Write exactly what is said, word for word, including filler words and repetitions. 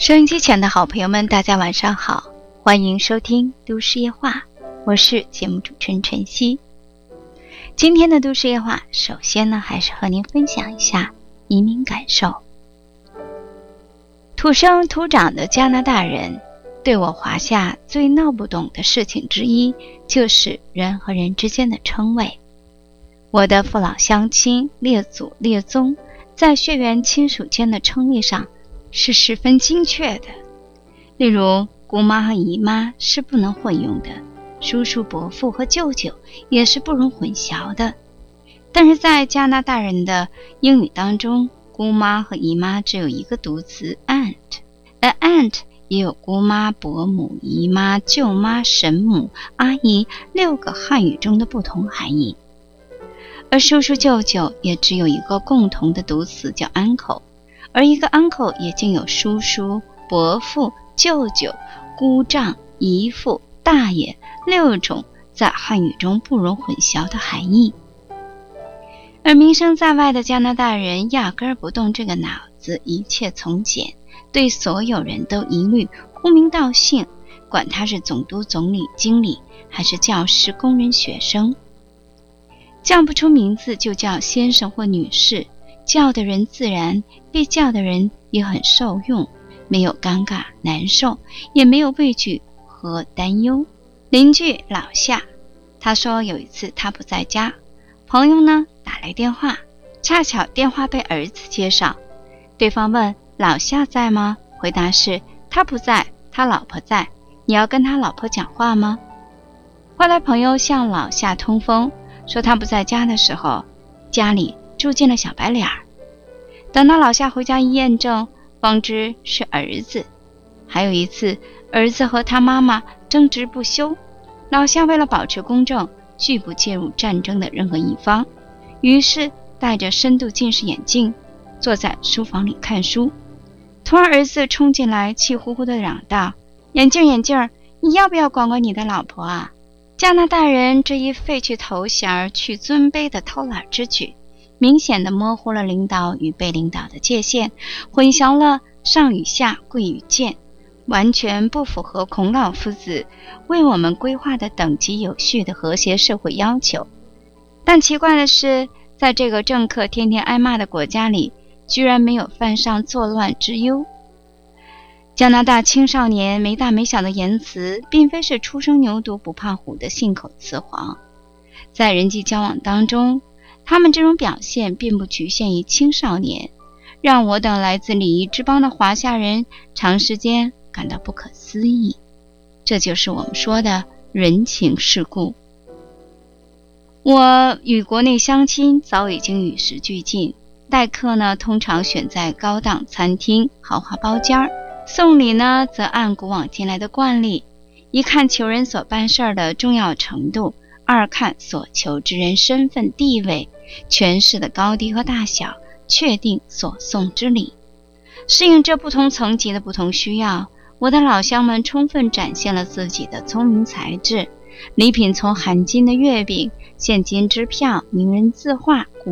收音机前的好朋友们，大家晚上好，欢迎收听都市夜话，我是节目主持人晨曦。今天的都市夜话，首先呢，还是和您分享一下移民感受。土生土长的加拿大人，对我华夏最闹不懂的事情之一，就是人和人之间的称谓。我的父老乡亲、列祖列宗，在血缘亲属间的称谓上是十分精确的。例如，姑妈和姨妈是不能混用的，叔叔、伯父和舅舅也是不容混淆的。但是在加拿大人的英语当中，姑妈和姨妈只有一个读词 aunt， 而 aunt 也有姑妈、伯母、姨妈、舅妈、婶母、阿姨六个汉语中的不同含义。而叔叔舅舅也只有一个共同的读词叫 uncle， 而一个 uncle 也竟有叔叔、伯父、舅舅、姑丈、姨父、大爷六种在汉语中不容混淆的含义。而名声在外的加拿大人压根儿不动这个脑子，一切从简，对所有人都一律呼名道姓，管他是总督、总理、经理，还是教师、工人、学生。叫不出名字就叫先生或女士，叫的人自然，被叫的人也很受用，没有尴尬难受，也没有畏惧和担忧。邻居老夏，他说有一次他不在家，朋友呢打来电话，恰巧电话被儿子接上，对方问老夏在吗？回答是他不在，他老婆在，你要跟他老婆讲话吗？后来朋友向老夏通风，说他不在家的时候，家里住进了小白脸儿。等到老夏回家一验证，方知是儿子。还有一次，儿子和他妈妈争执不休，老夏为了保持公正，拒不介入战争的任何一方，于是戴着深度近视眼镜，坐在书房里看书。突然儿子冲进来，气呼呼地嚷道：眼镜眼镜，你要不要管管你的老婆啊？加拿大人这一废去头衔去尊卑的偷懒之举，明显地模糊了领导与被领导的界限，混淆了上与下、贵与贱，完全不符合孔老夫子为我们规划的等级有序的和谐社会要求。但奇怪的是，在这个政客天天挨骂的国家里，居然没有犯上作乱之忧。加拿大青少年没大没小的言辞，并非是初生牛犊不怕虎的信口雌黄。在人际交往当中，他们这种表现并不局限于青少年，让我等来自礼仪之邦的华夏人长时间感到不可思议。这就是我们说的人情世故。我与国内相亲早已经与时俱进，待客呢通常选在高档餐厅、豪华包间儿，送礼呢则按古往今来的惯例，一看求人所办事的重要程度，二看所求之人身份地位、权势的高低和大小，确定所送之礼。适应这不同层级的不同需要，我的老乡们充分展现了自己的聪明才智。礼品从含金的月饼、现金支票、名人字画、